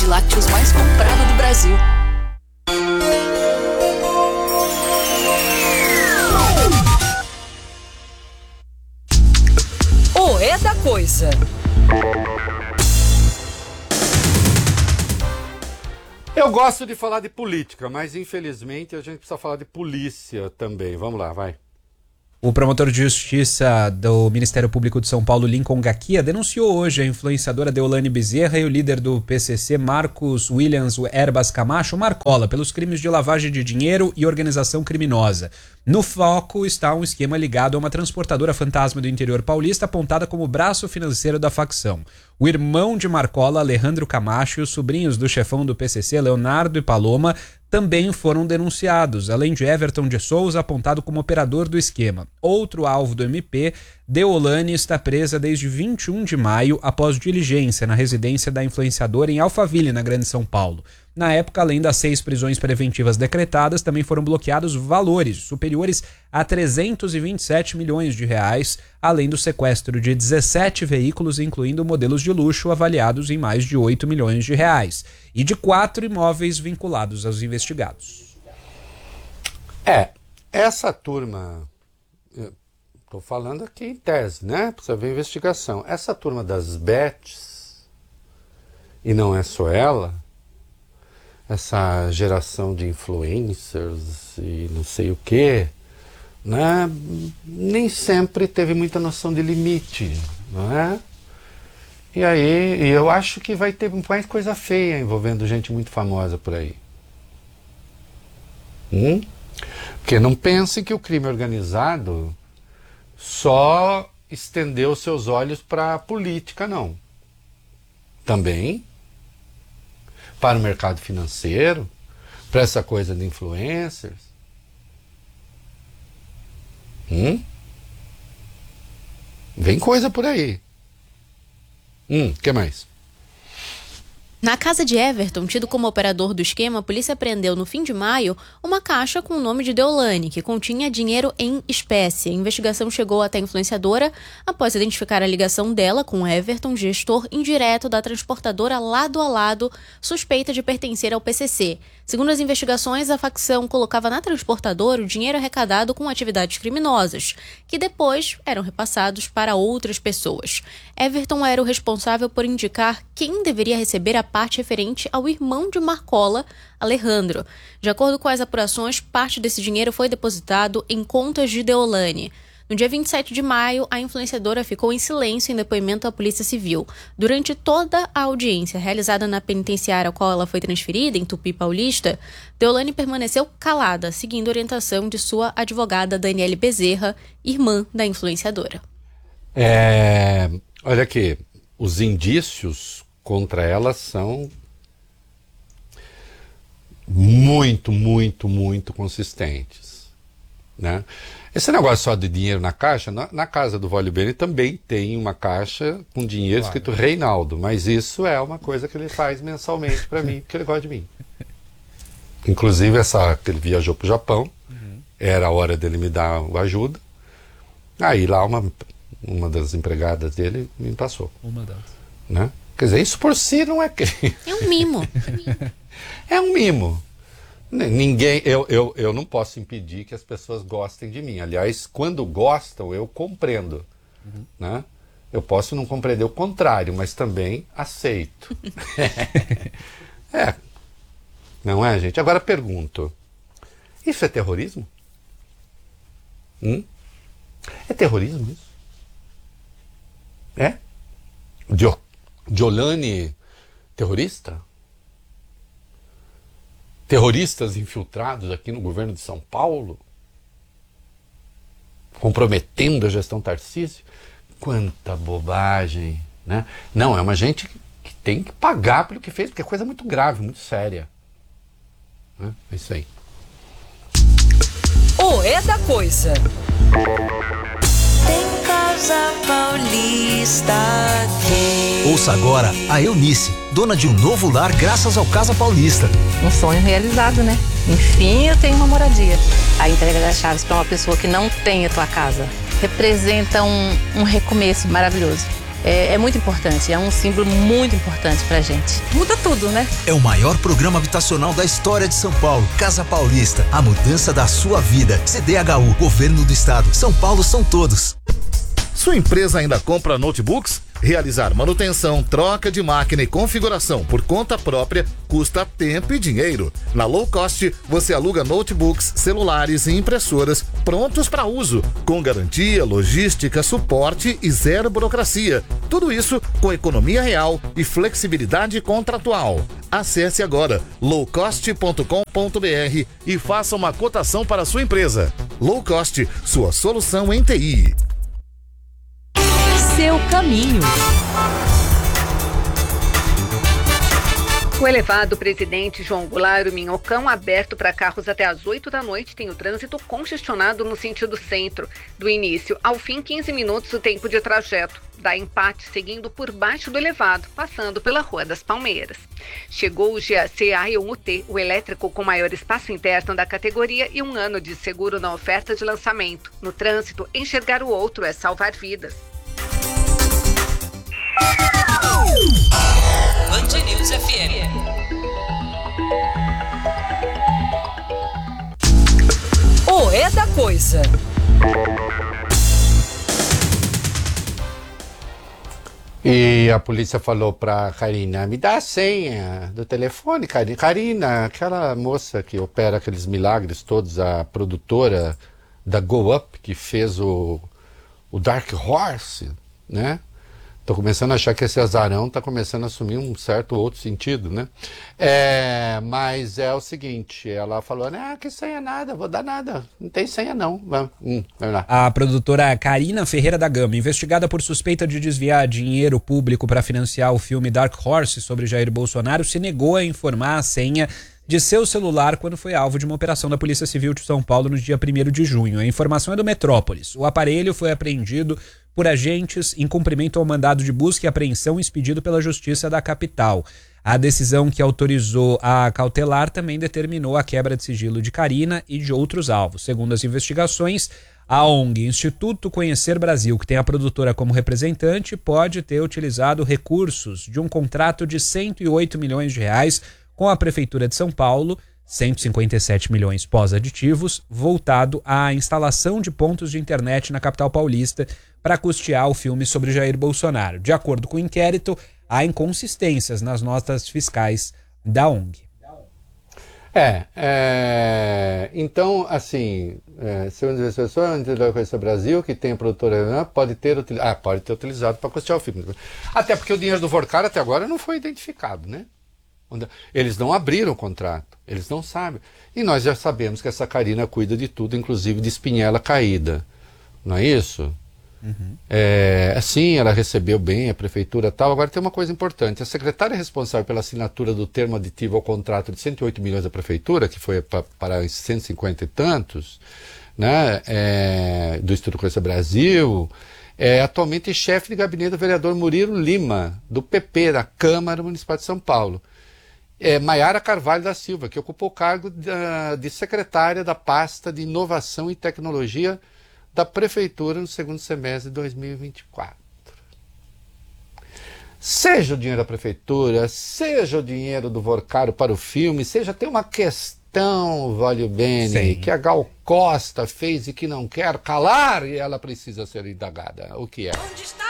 de lácteos mais comprada do Brasil. O É da Coisa. Eu gosto de falar de política, mas infelizmente a gente precisa falar de polícia também. Vamos lá, vai. O promotor de justiça do Ministério Público de São Paulo, Lincoln Gaquia, denunciou hoje a influenciadora Deolane Bezerra e o líder do PCC, Marcos Williams Herbas Camacho, Marcola, pelos crimes de lavagem de dinheiro e organização criminosa. No foco está um esquema ligado a uma transportadora fantasma do interior paulista apontada como braço financeiro da facção. O irmão de Marcola, Alejandro Camacho, e os sobrinhos do chefão do PCC, Leonardo e Paloma, também foram denunciados, além de Everton de Souza, apontado como operador do esquema. Outro alvo do MP, Deolane, está presa desde 21 de maio após diligência na residência da influenciadora em Alphaville, na Grande São Paulo. Na época, além das 6 prisões preventivas decretadas, também foram bloqueados valores superiores a 327 milhões de reais, além do sequestro de 17 veículos, incluindo modelos de luxo avaliados em mais de 8 milhões de reais, e de 4 imóveis vinculados aos investigados. Essa turma, estou falando aqui em tese, né? Precisa ver a investigação. Essa turma das bets, e não é só ela, essa geração de influencers e não sei o quê, né? Nem sempre teve muita noção de limite, não é? E aí, eu acho que vai ter mais coisa feia envolvendo gente muito famosa por aí. Porque não pensem que o crime organizado só estendeu seus olhos para a política, não. Também para o mercado financeiro, para essa coisa de influencers. Vem coisa por aí. Que mais? Na casa de Everton, tido como operador do esquema, a polícia apreendeu no fim de maio uma caixa com o nome de Deolane, que continha dinheiro em espécie. A investigação chegou até a influenciadora após identificar a ligação dela com Everton, gestor indireto da transportadora Lado a Lado, suspeita de pertencer ao PCC. Segundo as investigações, a facção colocava na transportadora o dinheiro arrecadado com atividades criminosas, que depois eram repassados para outras pessoas. Everton era o responsável por indicar quem deveria receber a parte referente ao irmão de Marcola, Alejandro. De acordo com as apurações, parte desse dinheiro foi depositado em contas de Deolane. No dia 27 de maio, a influenciadora ficou em silêncio em depoimento à Polícia Civil. Durante toda a audiência realizada na penitenciária ao qual ela foi transferida, em Tupi Paulista, Deolane permaneceu calada, seguindo a orientação de sua advogada Daniele Bezerra, irmã da influenciadora. Olha aqui, os indícios contra ela são muito, muito, muito consistentes, né? Esse negócio só de dinheiro na caixa, na casa do Vólio Bene também tem uma caixa com dinheiro escrito Reinaldo, mas isso é uma coisa que ele faz mensalmente para mim, porque ele gosta de mim. Inclusive, que ele viajou para o Japão, era a hora dele me dar ajuda, aí lá uma das empregadas dele me passou. Uma das. Né? Quer dizer, isso por si não é crime. É um mimo. É um mimo. Ninguém, eu não posso impedir que as pessoas gostem de mim. Aliás, quando gostam, eu compreendo. Né? Eu posso não compreender o contrário, mas também aceito. Não é, gente? Agora pergunto, isso é terrorismo? É terrorismo isso? É? Deolane terrorista? Terroristas infiltrados aqui no governo de São Paulo? Comprometendo a gestão Tarcísio? Quanta bobagem, né? Não, é uma gente que tem que pagar pelo que fez, porque é coisa muito grave, muito séria. Né? É isso aí. O É da Coisa. Tem Casa Paulista aqui. Ouça agora a Eunice, dona de um novo lar graças ao Casa Paulista. Um sonho realizado, né? Enfim, eu tenho uma moradia. A entrega das chaves para uma pessoa que não tem a tua casa representa um recomeço maravilhoso. é muito importante, é um símbolo muito importante pra gente. Muda tudo, né? É o maior programa habitacional da história de São Paulo. Casa Paulista, a mudança da sua vida. CDHU, Governo do Estado. São Paulo são todos. Sua empresa ainda compra notebooks? Realizar manutenção, troca de máquina e configuração por conta própria custa tempo e dinheiro. Na Low Cost, você aluga notebooks, celulares e impressoras prontos para uso, com garantia, logística, suporte e zero burocracia. Tudo isso com economia real e flexibilidade contratual. Acesse agora lowcost.com.br e faça uma cotação para a sua empresa. Low Cost, sua solução em TI. Seu caminho. O elevado Presidente João Goulart Minhocão, aberto para carros até às 8 da noite, tem o trânsito congestionado no sentido centro. Do início ao fim, 15 minutos o tempo de trajeto. Dá empate seguindo por baixo do elevado, passando pela Rua das Palmeiras. Chegou o GAC Aion-UT, o elétrico com maior espaço interno da categoria e 1 ano de seguro na oferta de lançamento. No trânsito, enxergar o outro é salvar vidas. Band News FM. O É da Coisa. E a polícia falou pra Karina, me dá a senha do telefone, Karina. Karina, aquela moça que opera aqueles milagres todos, a produtora da Go Up, que fez o Dark Horse, né? Tô começando a achar que esse azarão tá começando a assumir um certo outro sentido, né? Mas é o seguinte, ela falou, que senha nada, vou dar nada, não tem senha não. Vamos lá. A produtora Karina Ferreira da Gama, investigada por suspeita de desviar dinheiro público para financiar o filme Dark Horse sobre Jair Bolsonaro, se negou a informar a senha de seu celular quando foi alvo de uma operação da Polícia Civil de São Paulo no dia 1º de junho. A informação é do Metrópolis. O aparelho foi apreendido por agentes em cumprimento ao mandado de busca e apreensão expedido pela Justiça da capital. A decisão que autorizou a cautelar também determinou a quebra de sigilo de Karina e de outros alvos. Segundo as investigações, a ONG Instituto Conhecer Brasil, que tem a produtora como representante, pode ter utilizado recursos de um contrato de 108 milhões de reais com a Prefeitura de São Paulo, 157 milhões pós-aditivos, voltado à instalação de pontos de internet na capital paulista para custear o filme sobre Jair Bolsonaro. De acordo com o inquérito, há inconsistências nas notas fiscais da ONG. Então, assim, segundo as pessoas, a Conhecer Brasil, que tem a produtora, pode ter utilizado para custear o filme. Até porque o dinheiro do Vorcar até agora não foi identificado, né? Eles não abriram o contrato, eles não sabem. E nós já sabemos que essa Karina cuida de tudo, inclusive de espinhela caída. Não é isso? Uhum. Sim, ela recebeu bem a prefeitura e tal. Agora tem uma coisa importante. A secretária responsável pela assinatura do termo aditivo ao contrato de 108 milhões da prefeitura, que foi para os 150 e tantos, né, do Instituto Conhecer Brasil, é atualmente chefe de gabinete do vereador Murilo Lima, do PP, da Câmara Municipal de São Paulo. Maiara Carvalho da Silva, que ocupou o cargo de secretária da pasta de Inovação e Tecnologia da Prefeitura no segundo semestre de 2024. Seja o dinheiro da Prefeitura, seja o dinheiro do Vorcaro para o filme, seja tem uma questão, Valio Bene, que a Gal Costa fez e que não quer calar e ela precisa ser indagada. O que é?